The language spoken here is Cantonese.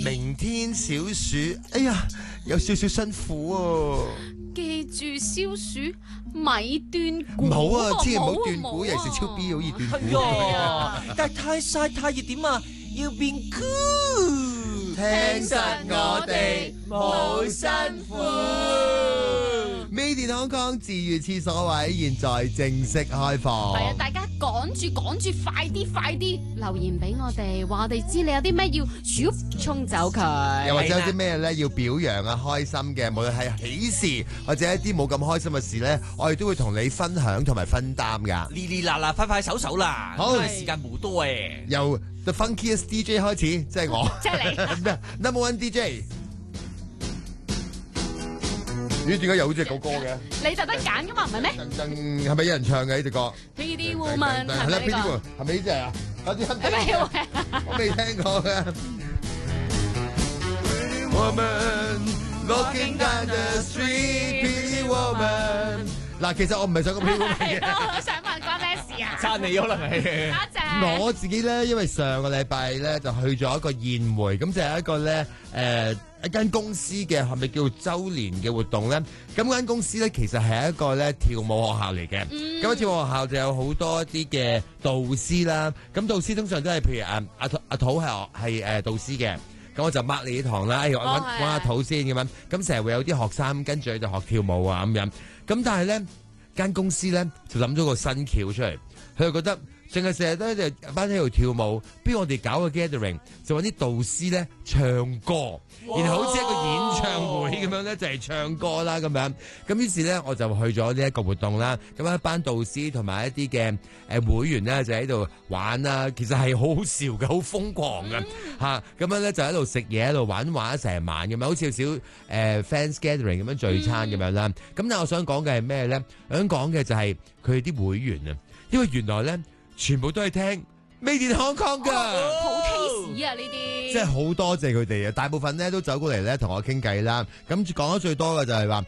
明天小暑，哎呀，有少少辛苦喎。 記住消暑咪斷估。 唔好啊，千祈唔好斷估，尤其是超 B 好易斷估。 係啊，但係太曬太熱點啊？要變 cool。 聽實我哋冇辛苦。Made in Hong Kong 治癒廁所位，現在正式開放。 係啊，大家趕住，快啲留言俾我哋，話我哋知你有啲咩要沖走佢。 又或者有啲咩咧要表揚啊、開心嘅，無論係喜事或者一啲冇咁開心嘅事咧，我哋都會同你分享同埋分擔噶。 哩哩啦啦，快手啦！ 好， 時間冇多誒。 由 The Funkiest DJ 開始，即係我， 即係你 Number One DJ。咦？點解有隻狗歌嘅？ 你就得揀噶嘛，唔係咩？ 係咪有人唱嘅呢隻歌 ？Pretty Woman 係咪呢個？ 係咪呢隻啊？有啲係咪我未聽過嘅。Pretty Woman looking down the street, Pretty Woman。嗱，其實我唔係想講 Pretty Woman 嘅。 我想問關咩事啊？ 撐你可能係。 多謝。 我自己咧，因為上個禮拜咧就去咗一個宴會，咁就係一個咧一間公司嘅係咪叫周年嘅活動咧？咁間公司咧其實係一個咧跳舞學校嚟嘅。咁跳舞學校就有好多一啲嘅導師啦。咁導師通常都係譬如阿土係導師嘅。咁我就 mark 你啲堂啦，揾阿土先咁樣。咁成日會有啲學生跟住就學跳舞啊咁樣。咁但係咧間公司咧就諗咗個新橋出嚟，佢就覺得淨係成日都就班喺度跳舞，不如我哋搞個 gathering， 就揾啲導師咧唱歌，然後好似一個演唱會咁樣咧，就係唱歌啦咁樣。咁於是咧我就去咗呢一個活動啦。咁一班導師同埋一啲嘅會員咧就喺度玩啦，其實係好好笑嘅，好瘋狂嘅嚇。咁樣咧就喺度食嘢，喺度玩咗成晚咁樣，好似少fans gathering 咁樣聚餐咁樣啦。咁但係我想講嘅係咩咧？我想講嘅就係佢哋啲會員啊，因為原來咧全部都係聽 Made in Hong Kong 㗎， 好 taste 啊呢啲， 即係好多謝佢哋啊！大部分咧都走過嚟咧同我傾偈啦。咁講得最多嘅就係話